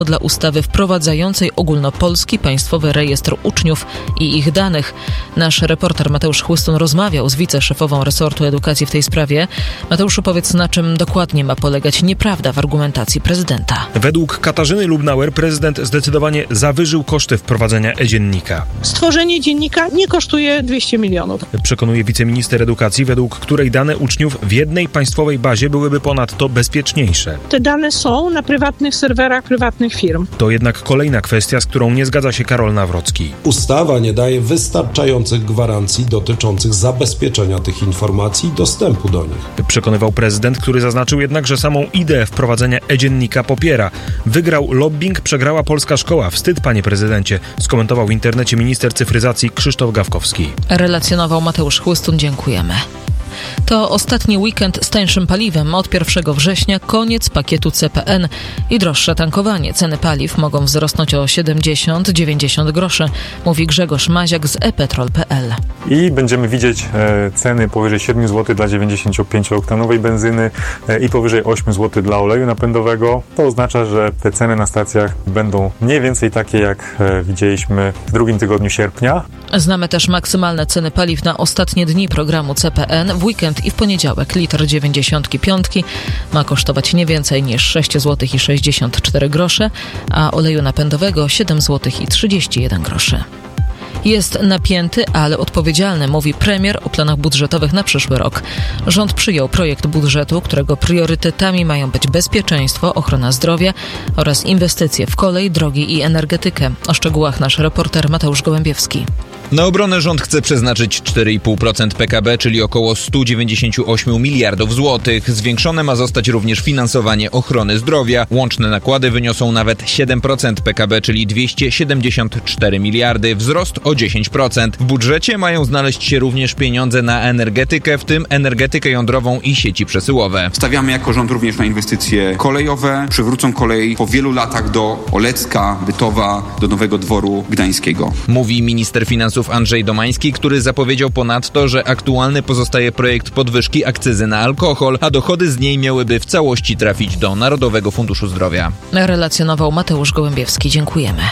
dla ustawy wprowadzającej ogólnopolski państwowy rejestr uczniów i ich danych. Nasz reporter Mateusz Chłystun rozmawiał z wiceszefową resortu edukacji w tej sprawie. Mateuszu, powiedz, na czym dokładnie ma polegać nieprawda w argumentacji prezydenta? Według Katarzyny Lubnauer prezydent zdecydowanie zawyżył koszty wprowadzenia e-dziennika. Stworzenie dziennika nie kosztuje 200 milionów. Przekonuje wiceminister edukacji, według której dane uczniów w jednej państwowej bazie byłyby ponadto bezpieczniejsze. Te dane są na prywatnych serwerach prywatnych firm. To jednak kolejna kwestia, z którą nie zgadza się Karol Nawrocki. Ustawa nie daje wystarczających gwarancji dotyczących zabezpieczenia tych informacji i dostępu do nich. Przekonywał prezydent, który zaznaczył jednak, że samą ideę wprowadzenia e-dziennika popiera. Wygrał lobbying, przegrała polska szkoła. Wstyd, panie prezydencie, skomentował w internecie minister cyfryzacji Krzysztof Gawkowski. Relacjonował Mateusz Chłystun, dziękujemy. To ostatni weekend z tańszym paliwem. Od 1 września koniec pakietu CPN i droższe tankowanie. Ceny paliw mogą wzrosnąć o 70-90 groszy, mówi Grzegorz Maziak z ePetrol.pl. I będziemy widzieć ceny powyżej 7 zł dla 95-oktanowej benzyny i powyżej 8 zł dla oleju napędowego. To oznacza, że te ceny na stacjach będą mniej więcej takie, jak widzieliśmy w drugim tygodniu sierpnia. Znamy też maksymalne ceny paliw na ostatnie dni programu CPN. W weekend i w poniedziałek litr 95 ma kosztować nie więcej niż 6 zł i 64 grosze, a oleju napędowego 7 zł i 31 groszy. Jest napięty, ale odpowiedzialny, mówi premier o planach budżetowych na przyszły rok. Rząd przyjął projekt budżetu, którego priorytetami mają być bezpieczeństwo, ochrona zdrowia oraz inwestycje w kolej, drogi i energetykę. O szczegółach nasz reporter Mateusz Gołębiewski. Na obronę rząd chce przeznaczyć 4,5% PKB, czyli około 198 miliardów złotych. Zwiększone ma zostać również finansowanie ochrony zdrowia. Łączne nakłady wyniosą nawet 7% PKB, czyli 274 miliardy, wzrost o 10%. W budżecie mają znaleźć się również pieniądze na energetykę, w tym energetykę jądrową i sieci przesyłowe. Stawiamy jako rząd również na inwestycje kolejowe. Przywrócą kolej po wielu latach do Olecka, Bytowa, do Nowego Dworu Gdańskiego. Mówi minister finansów Andrzej Domański, który zapowiedział ponadto, że aktualny pozostaje projekt podwyżki akcyzy na alkohol, a dochody z niej miałyby w całości trafić do Narodowego Funduszu Zdrowia. Relacjonował Mateusz Gołębiewski. Dziękujemy.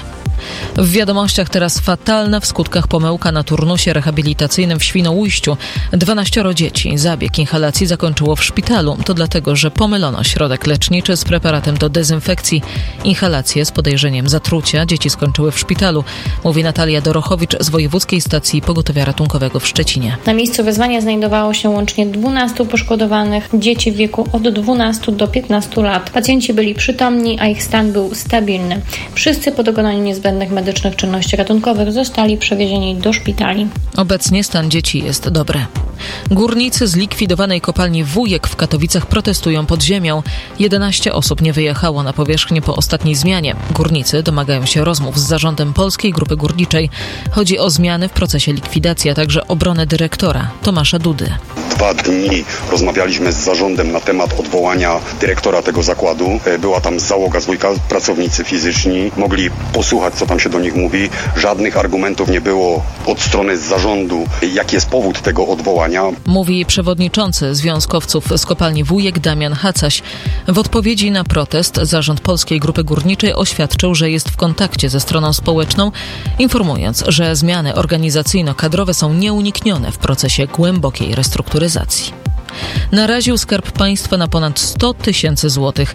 W wiadomościach teraz fatalna w skutkach pomyłka na turnusie rehabilitacyjnym w Świnoujściu. 12 dzieci zabieg inhalacji zakończyło w szpitalu. To dlatego, że pomylono środek leczniczy z preparatem do dezynfekcji. Inhalacje z podejrzeniem zatrucia dzieci skończyły w szpitalu, mówi Natalia Dorochowicz z Wojewódzkiej Stacji Pogotowia Ratunkowego w Szczecinie. Na miejscu wezwania znajdowało się łącznie 12 poszkodowanych, dzieci w wieku od 12 do 15 lat. Pacjenci byli przytomni, a ich stan był stabilny. Wszyscy po dokonaniu niezbędnych medycznych czynności ratunkowych zostali przewiezieni do szpitali. Obecnie stan dzieci jest dobry. Górnicy z likwidowanej kopalni Wujek w Katowicach protestują pod ziemią. 11 osób nie wyjechało na powierzchnię po ostatniej zmianie. Górnicy domagają się rozmów z zarządem Polskiej Grupy Górniczej. Chodzi o zmiany w procesie likwidacji, a także obronę dyrektora Tomasza Dudy. 2 dni rozmawialiśmy z zarządem na temat odwołania dyrektora tego zakładu. Była tam załoga z Wujka, pracownicy fizyczni. Mogli posłuchać, co tam się do nich mówi. Żadnych argumentów nie było od strony zarządu, jaki jest powód tego odwołania. Mówi przewodniczący związkowców z kopalni Wujek Damian Hacaś. W odpowiedzi na protest zarząd Polskiej Grupy Górniczej oświadczył, że jest w kontakcie ze stroną społeczną, informując, że zmiany organizacyjno-kadrowe są nieuniknione w procesie głębokiej restrukturyzacji. Naraził Skarb Państwa na ponad 100 000 złotych.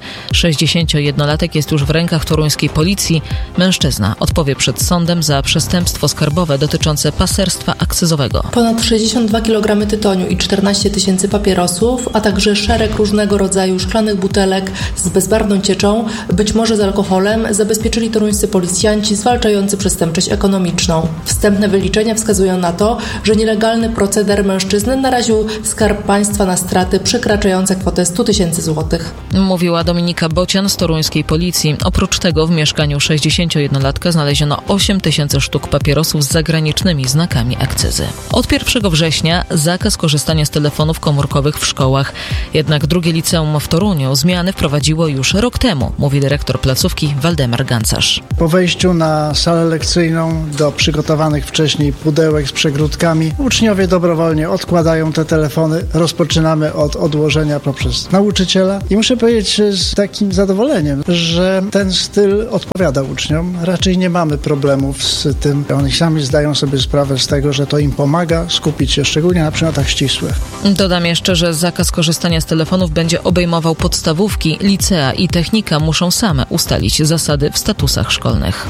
61-latek jest już w rękach toruńskiej policji. Mężczyzna odpowie przed sądem za przestępstwo skarbowe dotyczące paserstwa akcyzowego. Ponad 62 kg tytoniu i 14 000 papierosów, a także szereg różnego rodzaju szklanych butelek z bezbarwną cieczą, być może z alkoholem, zabezpieczyli toruńscy policjanci zwalczający przestępczość ekonomiczną. Wstępne wyliczenia wskazują na to, że nielegalny proceder mężczyzny naraził Skarb Państwa na straty przekraczające kwotę 100 000 złotych. Mówiła Dominika Bocian z toruńskiej policji. Oprócz tego w mieszkaniu 61-latka znaleziono 8 000 sztuk papierosów z zagranicznymi znakami akcyzy. Od 1 września zakaz korzystania z telefonów komórkowych w szkołach. Jednak drugie liceum w Toruniu zmiany wprowadziło już rok temu, mówi dyrektor placówki Waldemar Gancarz. Po wejściu na salę lekcyjną do przygotowanych wcześniej pudełek z przegródkami uczniowie dobrowolnie odkładają te telefony, rozpoczynają Zaczynamy od odłożenia poprzez nauczyciela i muszę powiedzieć z takim zadowoleniem, że ten styl odpowiada uczniom. Raczej nie mamy problemów z tym. Oni sami zdają sobie sprawę z tego, że to im pomaga skupić się szczególnie na przedmiotach ścisłych. Dodam jeszcze, że zakaz korzystania z telefonów będzie obejmował podstawówki, licea i technika muszą same ustalić zasady w statusach szkolnych.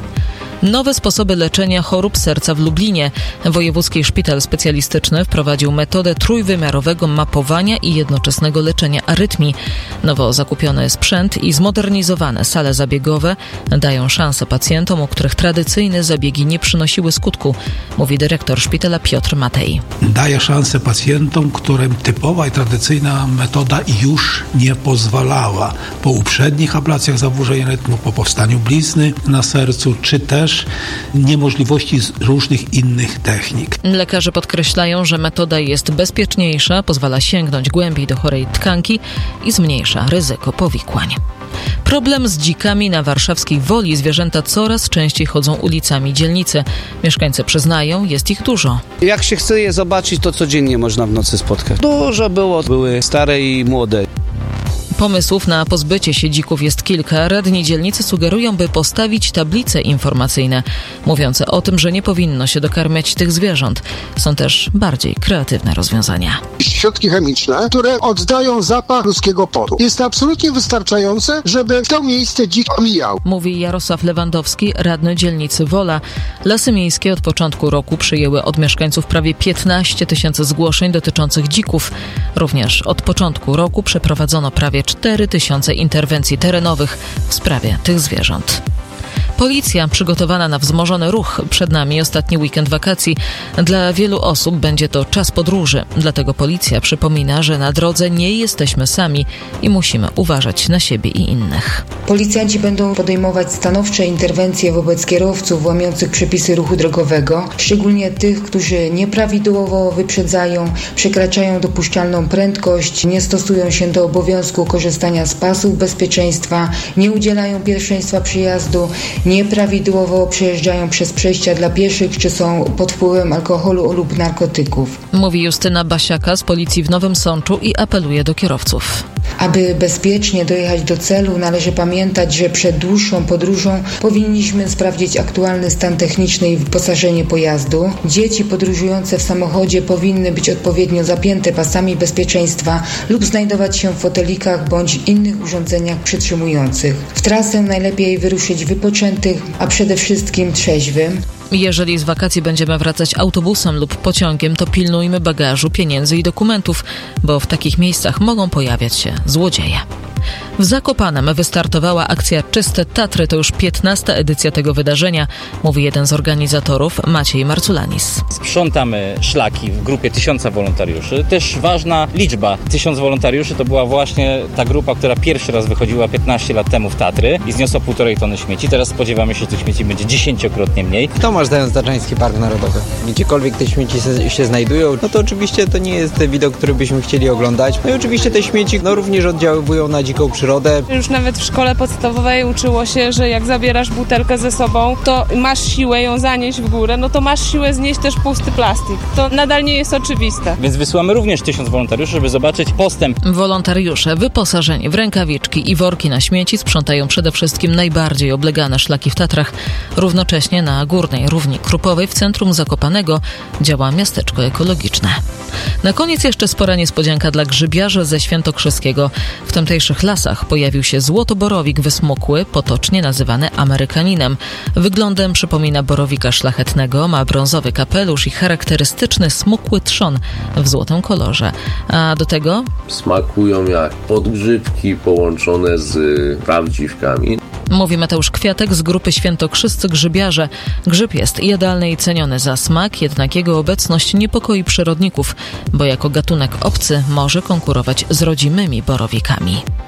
Nowe sposoby leczenia chorób serca w Lublinie. Wojewódzki Szpital Specjalistyczny wprowadził metodę trójwymiarowego mapowania i jednoczesnego leczenia arytmii. Nowo zakupiony sprzęt i zmodernizowane sale zabiegowe dają szansę pacjentom, u których tradycyjne zabiegi nie przynosiły skutku, mówi dyrektor szpitala Piotr Matej. Daje szansę pacjentom, którym typowa i tradycyjna metoda już nie pozwalała. Po uprzednich ablacjach zaburzeń rytmu, po powstaniu blizny na sercu, czy też niemożliwości różnych innych technik. Lekarze podkreślają, że metoda jest bezpieczniejsza, pozwala sięgnąć głębiej do chorej tkanki i zmniejsza ryzyko powikłań. Problem z dzikami na warszawskiej Woli. Zwierzęta coraz częściej chodzą ulicami dzielnicy. Mieszkańcy przyznają, jest ich dużo. Jak się chce je zobaczyć, to codziennie można w nocy spotkać. Dużo było, były stare i młode. Pomysłów na pozbycie się dzików jest kilka. Radni dzielnicy sugerują, by postawić tablice informacyjne mówiące o tym, że nie powinno się dokarmiać tych zwierząt. Są też bardziej kreatywne rozwiązania. Środki chemiczne, które oddają zapach ludzkiego potu. Jest to absolutnie wystarczające, żeby to miejsce dzik omijał. Mówi Jarosław Lewandowski, radny dzielnicy Wola. Lasy Miejskie od początku roku przyjęły od mieszkańców prawie 15 000 zgłoszeń dotyczących dzików. Również od początku roku przeprowadzono prawie 4 000 interwencji terenowych w sprawie tych zwierząt. Policja przygotowana na wzmożony ruch. Przed nami ostatni weekend wakacji. Dla wielu osób będzie to czas podróży. Dlatego policja przypomina, że na drodze nie jesteśmy sami i musimy uważać na siebie i innych. Policjanci będą podejmować stanowcze interwencje wobec kierowców łamiących przepisy ruchu drogowego, szczególnie tych, którzy nieprawidłowo wyprzedzają, przekraczają dopuszczalną prędkość, nie stosują się do obowiązku korzystania z pasów bezpieczeństwa, nie udzielają pierwszeństwa przejazdu, nieprawidłowo przejeżdżają przez przejścia dla pieszych, czy są pod wpływem alkoholu lub narkotyków. Mówi Justyna Basiaka z policji w Nowym Sączu i apeluje do kierowców. Aby bezpiecznie dojechać do celu, należy pamiętać, że przed dłuższą podróżą powinniśmy sprawdzić aktualny stan techniczny i wyposażenie pojazdu. Dzieci podróżujące w samochodzie powinny być odpowiednio zapięte pasami bezpieczeństwa lub znajdować się w fotelikach bądź innych urządzeniach przytrzymujących. W trasę najlepiej wyruszyć wypoczętych, a przede wszystkim trzeźwym. Jeżeli z wakacji będziemy wracać autobusem lub pociągiem, to pilnujmy bagażu, pieniędzy i dokumentów, bo w takich miejscach mogą pojawiać się złodzieje. W Zakopanem wystartowała akcja Czyste Tatry. To już 15. edycja tego wydarzenia, mówi jeden z organizatorów, Maciej Marculanis. Sprzątamy szlaki w grupie 1000 wolontariuszy. Też ważna liczba. 1000 wolontariuszy to była właśnie ta grupa, która pierwszy raz wychodziła 15 lat temu w Tatry i zniosła 1,5 tony śmieci. Teraz spodziewamy się, że tych śmieci będzie 10-krotnie mniej. Tomasz Zając-Tatrzański Park Narodowy. Gdziekolwiek te śmieci się znajdują, no to oczywiście to nie jest widok, który byśmy chcieli oglądać. No i oczywiście te śmieci również oddziaływują na dziką przyrodę. Już nawet w szkole podstawowej uczyło się, że jak zabierasz butelkę ze sobą, to masz siłę ją zanieść w górę, no to masz siłę znieść też pusty plastik. To nadal nie jest oczywiste. Więc wysyłamy również 1000 wolontariuszy, żeby zobaczyć postęp. Wolontariusze wyposażeni w rękawiczki i worki na śmieci sprzątają przede wszystkim najbardziej oblegane szlaki w Tatrach. Równocześnie na Górnej Równi Krupowej w centrum Zakopanego działa miasteczko ekologiczne. Na koniec jeszcze spora niespodzianka dla grzybiarzy ze Świętokrzyskiego. W tamtejszych lasach pojawił się złotoborowik wysmukły, potocznie nazywany Amerykaninem. Wyglądem przypomina borowika szlachetnego, ma brązowy kapelusz i charakterystyczny smukły trzon w złotym kolorze. A do tego smakują jak podgrzybki połączone z prawdziwkami. Mówi Mateusz Kwiatek z grupy Świętokrzyscy Grzybiarze. Grzyb jest jadalny i ceniony za smak, jednak jego obecność niepokoi przyrodników, bo jako gatunek obcy może konkurować z rodzimymi borowikami.